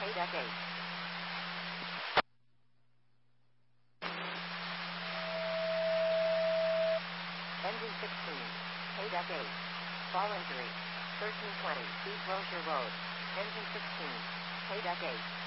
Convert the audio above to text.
Deck 8. Engine 16. Deck 8. Fall injury. 1320 East Rozier Road. Engine 16. Deck 8.